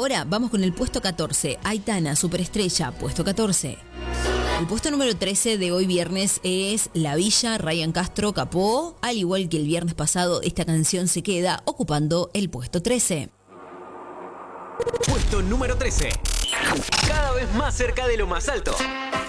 Ahora vamos con el puesto 14. Aitana, Superestrella, puesto 14. El puesto número 13 de hoy viernes es La Villa, Ryan Castro, Capó. Al igual que el viernes pasado, esta canción se queda ocupando el puesto 13. Puesto número 13. Cada vez más cerca de lo más alto.